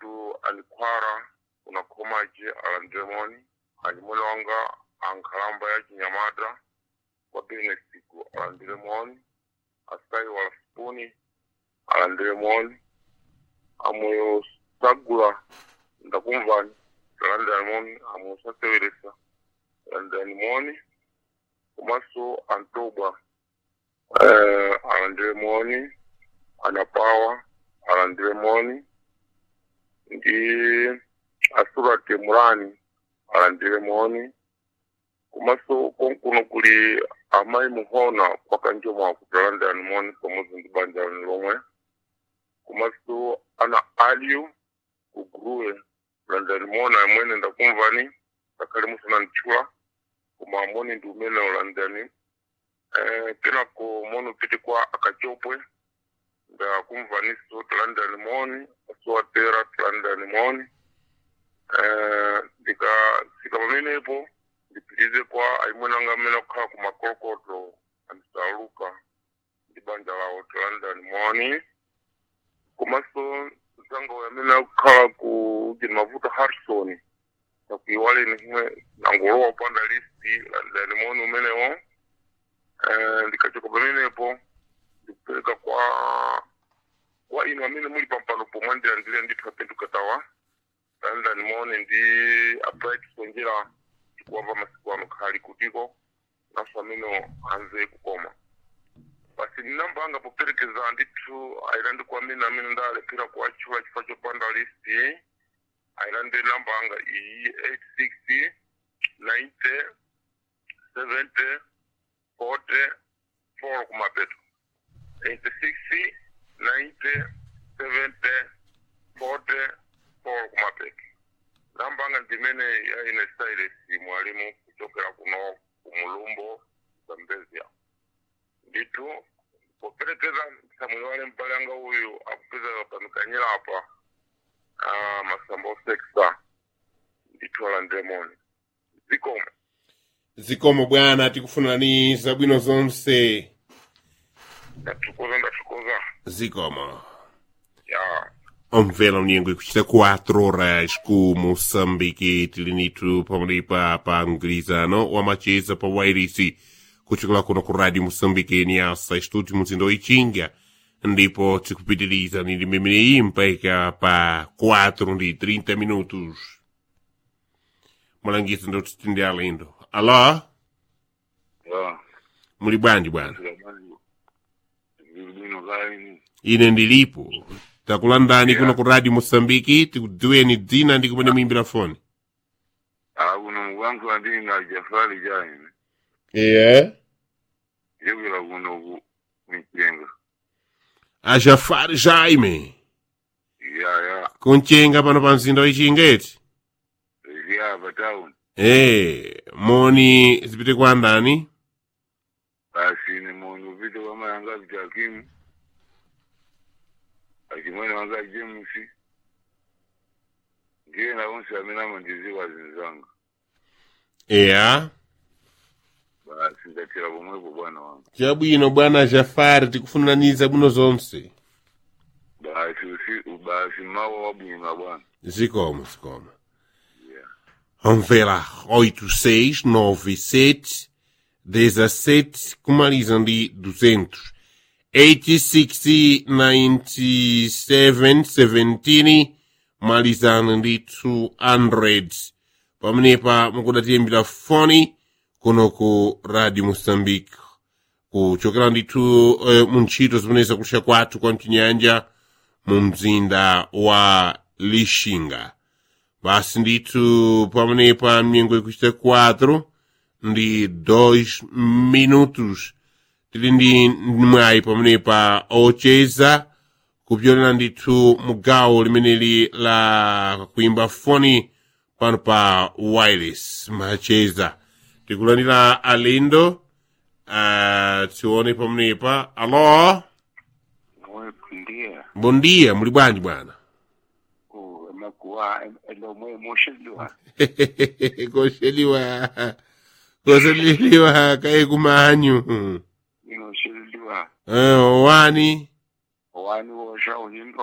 nditu alikwara unakomaje alandemoni alimulonga ankalamba ya kinyamata kwa business siku alandemoni askai wala spuni alandemoni amoyo sagula ndakumvani alandemoni amoyo saseweresa alandemoni kumaso antoba alandemoni anapawa alandemoni ndi asura temurani alandemoni kumaso konkuno kuli amai muhona kwa kanjoma kutalanda alimoni pamoja ndibanja lomwe kumaso ana aliu kuguruwe landalimona amwene ndakumvani takali musana nchula kumamoni ndumene olandani tena ko mono piti kwa akachopwe nda kumvaniso talanda limoni aswatera talanda limoni dika sika pamenepo ndipitize kwa aimwenanga mena kukhala kumakolokoto andisaluka ndibanja lawo talanda limoni kumaso zango yamena kukhala kujini mavuta Harrison nakuiwale nihime nangolowa panda listi talanda limoni umenewo ndikachoka pamenepo ndipeleka kwa ino amene muli pampano pomwandira ndile ndithu apendu katawa talanda limoni ndi abright sonjera tikuwava masiku ano khali kutiko naso amene anze kukoma basi namba anga poperekeza ndithu ailandi kwa amene ndalepera kwa chula chifa chopanda listi ailandi namba anga iyi 860 90 70 40 4 kumapeto 86 90 70 40 4 kumapeto namba anga ndimene ya ine stylist mwalimu kuchokera kuno kumulumbo Zambezia nditu poperekeza samwe wale mpale anga uyu akupeza pamikanyela hapa masambo sexa nditu alandemoni zikomo bwana tikufunani zabwino zonse ndatukoza zikomo ya omvela mnyengo ikuchita 4 horas ku Moçambique tilinitu pamalipa pa mgwirizano wa macheza pa wairisi kuchokera kuno ku Radio Moçambique ni asa estúdio muzindo ichinga ndipo tikupitiliza ni mimini mpaka pa 4:30 minutos mulangisa ndo tutinde alindo alo muli bwanji bwana ine ndilipo takulandani kuno ku Radio Moçambique tikudziweni dzina ndi kumene muimbira foni uno wangu andina Jafari Jaime yewila kuno ku Mchenga Jafari Jaime ya kunchenga pano pa mzinda wachingeti ya batown moni zipite kwa ndani basi ni moni upite kwa mayanga vitakimu akimwene wanga James ndiye na unsi amina mandizi wa zinzanga basi ndatira kumwepo bwana wangu chabwino bwana Jafari tikufunaniza buno zonse basi mawa wabwino bwana zikomo Onvela 8697 17 kumaliza ndi 200 86 97 17 malizana ndi 200 pamenepa mukudatiyimbira foni kuno ku Radio Moçambique kuchokera ndithu mu ntchito zimeneza kulisha kwathu kwa mchinyanja mu mzinda wa Lixinga basi ndithu pamenepa mnyengo ikuchita 4 ndi 2 minutos tili ndi mwayi pamenepa ocheza kupyolera ndithu mugawo limeneli la kuimba foni pano pa wireless macheza tikulandira alindo tione pamenepa alo bom dia muli bwanji bwana kosheliwa kai kumanyu wani wosha uhindo